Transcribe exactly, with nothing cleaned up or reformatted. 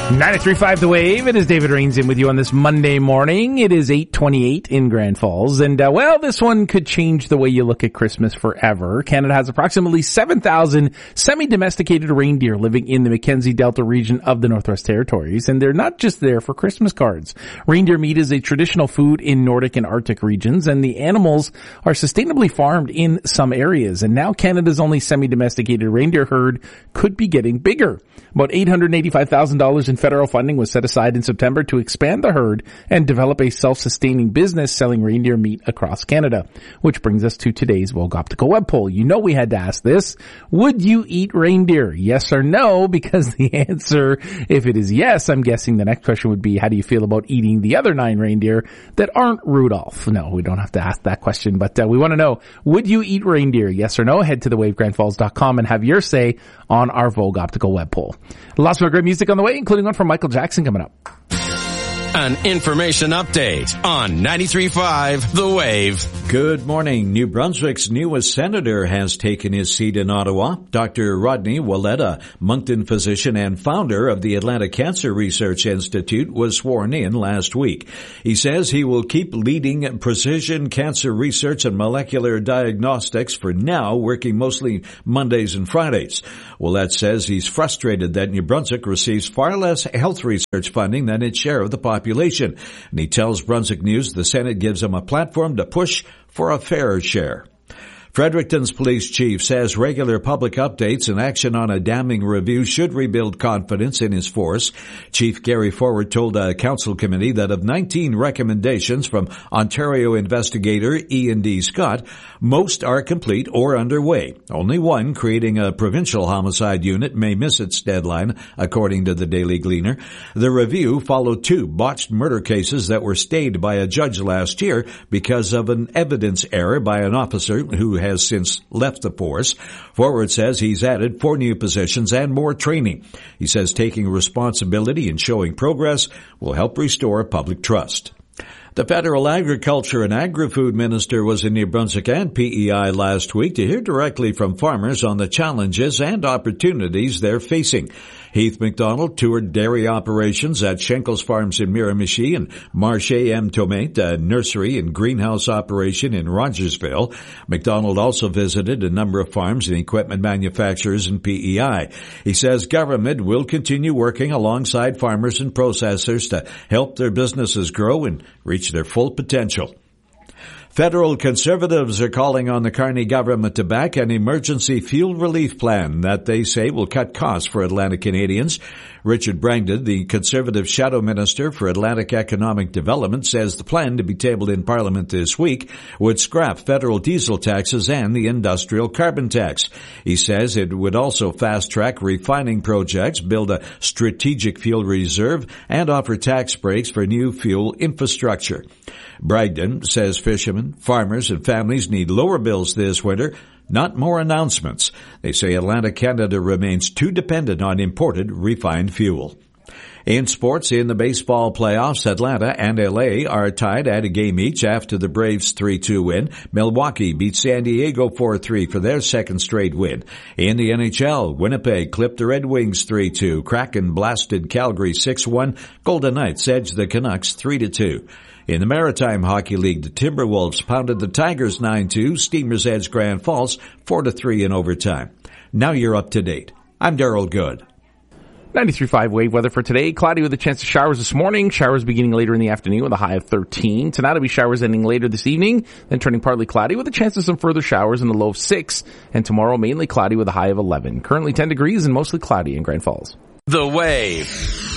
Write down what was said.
ninety-three point five The Wave. It is David Rains in with you on this Monday morning. It is eight twenty-eight in Grand Falls. And, uh, well, this one could change the way you look at Christmas forever. Canada has approximately seven thousand semi-domesticated reindeer living in the Mackenzie Delta region of the Northwest Territories. And they're not just there for Christmas cards. Reindeer meat is a traditional food in Nordic and Arctic regions, and the animals are sustainably farmed in some areas. And now Canada's only semi-domesticated reindeer herd could be getting bigger. About eight hundred eighty-five thousand dollars in federal funding was set aside in September to expand the herd and develop a self-sustaining business selling reindeer meat across Canada. Which brings us to today's Vogue Optical web poll. You know we had to ask this. Would you eat reindeer? Yes or no? Because the answer, if it is yes, I'm guessing the next question would be, how do you feel about eating the other nine reindeer that aren't Rudolph? No, we don't have to ask that question, but uh, we want to know, would you eat reindeer? Yes or no? Head to the wave grand falls dot com and have your say on our Vogue Optical web poll. Lots more great music on the way, including one from Michael Jackson coming up. An information update on ninety-three point five The Wave. Good morning. New Brunswick's newest senator has taken his seat in Ottawa. Doctor Rodney Walletta, Moncton physician and founder of the Atlantic Cancer Research Institute, was sworn in last week. He says he will keep leading precision cancer research and molecular diagnostics for now, working mostly Mondays and Fridays. Walletta says he's frustrated that New Brunswick receives far less health research funding than its share of the population. Population. And he tells Brunswick News the Senate gives him a platform to push for a fair share. Fredericton's police chief says regular public updates and action on a damning review should rebuild confidence in his force. Chief Gary Forward told a council committee that of nineteen recommendations from Ontario investigator Ian D. Scott, most are complete or underway. Only one, creating a provincial homicide unit, may miss its deadline, according to the Daily Gleaner. The review followed two botched murder cases that were stayed by a judge last year because of an evidence error by an officer who had has since left the force. Forward says he's added four new positions and more training. He says taking responsibility and showing progress will help restore public trust. The Federal Agriculture and Agri-Food Minister was in New Brunswick and P E I last week to hear directly from farmers on the challenges and opportunities they're facing. Heath McDonald toured dairy operations at Schenkels Farms in Miramichi and Marché M. Tomate, a nursery and greenhouse operation in Rogersville. McDonald also visited a number of farms and equipment manufacturers in P E I. He says government will continue working alongside farmers and processors to help their businesses grow and reach their full potential. Federal Conservatives are calling on the Carney government to back an emergency fuel relief plan that they say will cut costs for Atlantic Canadians. Richard Bragdon, the Conservative Shadow Minister for Atlantic Economic Development, says the plan to be tabled in Parliament this week would scrap federal diesel taxes and the industrial carbon tax. He says it would also fast-track refining projects, build a strategic fuel reserve, and offer tax breaks for new fuel infrastructure. Bragdon says fishermen, farmers, and families need lower bills this winter, not more announcements. They say Atlantic Canada remains too dependent on imported refined fuel. In sports, in the baseball playoffs, Atlanta and L A are tied at a game each after the Braves three two win. Milwaukee beat San Diego four three for their second straight win. In the N H L, Winnipeg clipped the Red Wings three two. Kraken blasted Calgary six one. Golden Knights edged the Canucks three to two. In the Maritime Hockey League, the Timberwolves pounded the Tigers nine two. Steamers edged Grand Falls four to three in overtime. Now you're up to date. I'm Darryl Good. ninety-three point five wave weather for today. Cloudy with a chance of showers this morning. Showers beginning later in the afternoon with a high of thirteen. Tonight will be showers ending later this evening, then turning partly cloudy with a chance of some further showers in the low of six. And tomorrow mainly cloudy with a high of eleven. Currently ten degrees and mostly cloudy in Grand Falls. The Wave.